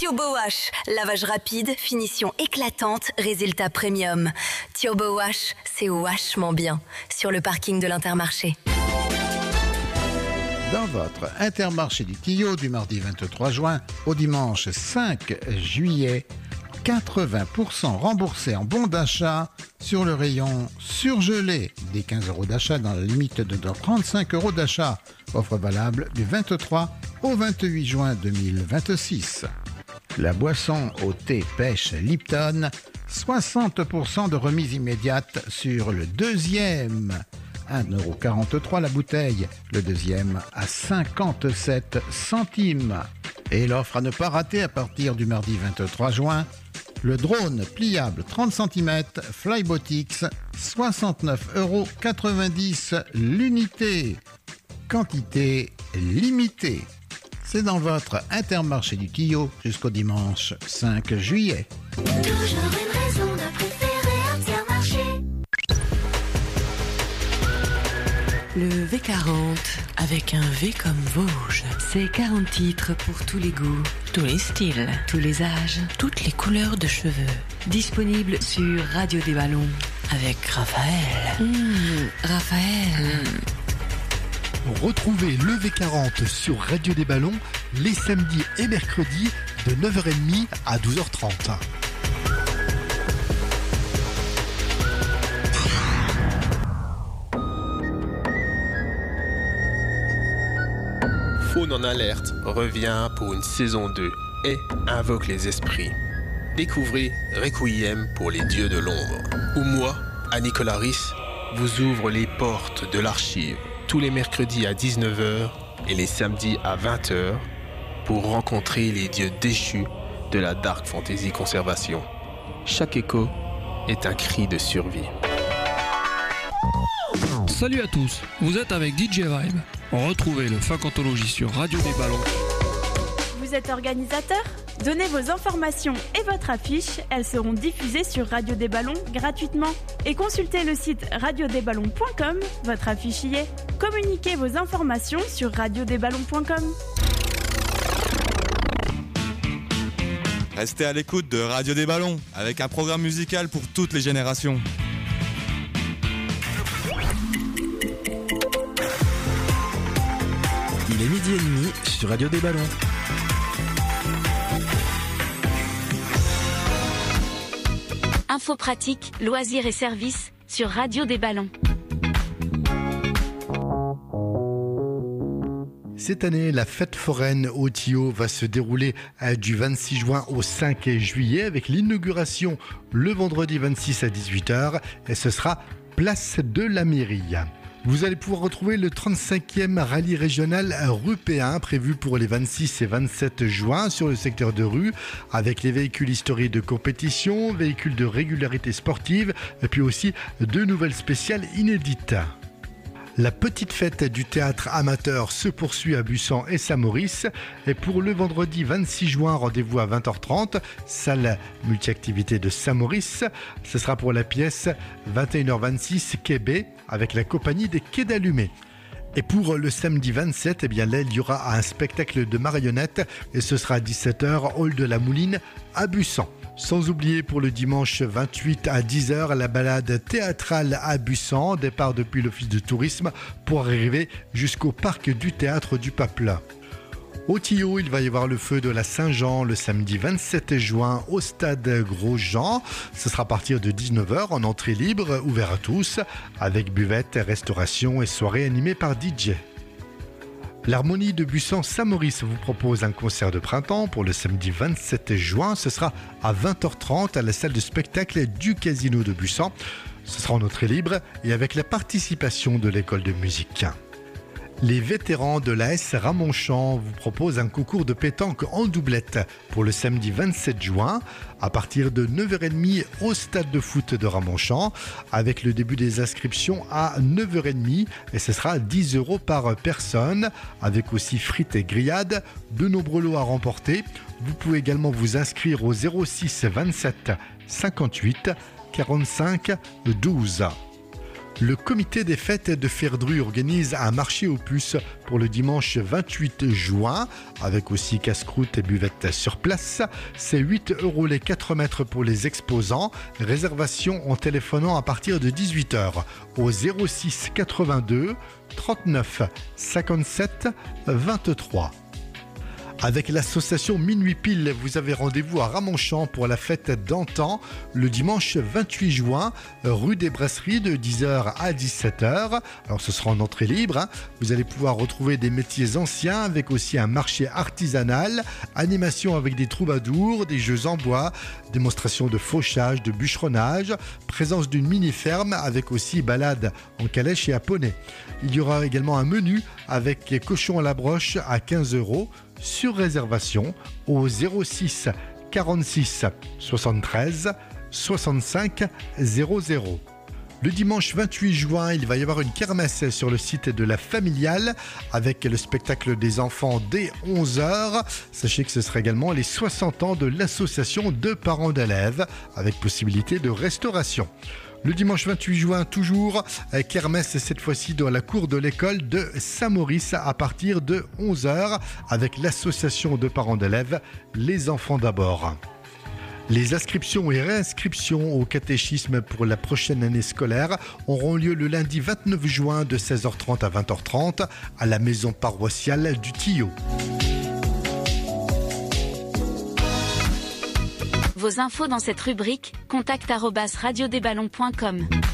Turbo Wash, lavage rapide, finition éclatante, résultat premium. Turbo Wash, c'est vachement bien. Sur le parking de l'Intermarché. Dans votre Intermarché du Tillot du mardi 23 juin au dimanche 5 juillet, 80% remboursés en bons d'achat sur le rayon surgelé. Des 15 € d'achat dans la limite de 35 € d'achat. Offre valable du 23 au 28 juin 2026. La boisson au thé pêche Lipton, 60% de remise immédiate sur le deuxième. 1,43 € la bouteille, le deuxième à 57 centimes. Et l'offre à ne pas rater à partir du mardi 23 juin, le drone pliable 30 cm Flybotix, 69,90 € l'unité. Quantité limitée. C'est dans votre Intermarché du Tillot jusqu'au dimanche 5 juillet. Toujours une raison de préférer Intermarché. Le V40, avec un V comme Vosges. C'est 40 titres pour tous les goûts, tous les styles, tous les âges, toutes les couleurs de cheveux. Disponible sur Radio des Ballons avec Raphaël. Raphaël. Retrouvez le V40 sur Radio des Ballons les samedis et mercredis de 9h30 à 12h30. Faune en alerte revient pour une saison 2 et invoque les esprits. Découvrez Requiem pour les dieux de l'ombre, où moi, Annie Colaris, vous ouvre les portes de l'archive tous les mercredis à 19h et les samedis à 20h pour rencontrer les dieux déchus de la Dark Fantasy Conservation. Chaque écho est un cri de survie. Salut à tous, vous êtes avec DJ Vibe. Retrouvez le Fakantologie sur Radio des Ballons. Vous êtes organisateur ? Donnez vos informations et votre affiche, elles seront diffusées sur Radio des Ballons gratuitement. Et consultez le site radiodesballons.com, votre affiche y est. Communiquez vos informations sur radiodesballons.com. Restez à l'écoute de Radio des Ballons, avec un programme musical pour toutes les générations. Il est 12h30 sur Radio des Ballons. Infos pratiques, loisirs et services sur Radio des Ballons. Cette année, la fête foraine au Tillot va se dérouler du 26 juin au 5 juillet avec l'inauguration le vendredi 26 à 18h et ce sera place de la mairie. Vous allez pouvoir retrouver le 35e rallye régional rupéen prévu pour les 26 et 27 juin sur le secteur de rue avec les véhicules historiques de compétition, véhicules de régularité sportive et puis aussi deux nouvelles spéciales inédites. La petite fête du théâtre amateur se poursuit à Bussan et Saint-Maurice. Et pour le vendredi 26 juin, rendez-vous à 20h30, salle multi-activité de Saint-Maurice. Ce sera pour la pièce 21h26 Quai B avec la compagnie des Quais d'Allumés. Et pour le samedi 27, là, il y aura un spectacle de marionnettes et ce sera à 17h, hall de la Mouline à Bussan. Sans oublier pour le dimanche 28 à 10h, la balade théâtrale à Bussan, départ depuis l'office de tourisme pour arriver jusqu'au parc du théâtre du Pape. Au Tillot, il va y avoir le feu de la Saint-Jean le samedi 27 juin au stade Grosjean. Ce sera à partir de 19h en entrée libre, ouvert à tous, avec buvette, restauration et soirée animée par DJ. L'Harmonie de Bussan-Saint-Maurice vous propose un concert de printemps pour le samedi 27 juin. Ce sera à 20h30 à la salle de spectacle du Casino de Bussan. Ce sera en entrée libre et avec la participation de l'école de musique. Les vétérans de l'AS Ramonchamp vous proposent un concours de pétanque en doublette pour le samedi 27 juin à partir de 9h30 au stade de foot de Ramonchamp avec le début des inscriptions à 9h30 et ce sera 10 € par personne avec aussi frites et grillades, de nombreux lots à remporter. Vous pouvez également vous inscrire au 06 27 58 45 12. Le comité des fêtes de Ferdru organise un marché aux puces pour le dimanche 28 juin, avec aussi casse-croûte et buvette sur place. C'est 8 € les 4 mètres pour les exposants. Réservation en téléphonant à partir de 18h au 06 82 39 57 23. Avec l'association Minuit Pile, vous avez rendez-vous à Ramonchamp pour la fête d'antan le dimanche 28 juin, rue des Brasseries de 10h à 17h. Alors ce sera en entrée libre. Vous allez pouvoir retrouver des métiers anciens avec aussi un marché artisanal, animation avec des troubadours, des jeux en bois, démonstration de fauchage, de bûcheronnage, présence d'une mini-ferme avec aussi balade en calèche et à poney. Il y aura également un menu avec cochon à la broche à 15 € sur réservation au 06 46 73 65 00. Le dimanche 28 juin, il va y avoir une kermesse sur le site de la Familiale avec le spectacle des enfants dès 11h. Sachez que ce sera également les 60 ans de l'association de parents d'élèves avec possibilité de restauration. Le dimanche 28 juin, toujours, kermesse cette fois-ci dans la cour de l'école de Saint-Maurice à partir de 11h avec l'association de parents d'élèves Les Enfants d'abord. Les inscriptions et réinscriptions au catéchisme pour la prochaine année scolaire auront lieu le lundi 29 juin de 16h30 à 20h30 à la maison paroissiale du Tillot. Vos infos dans cette rubrique, contact@radiodesballons.com.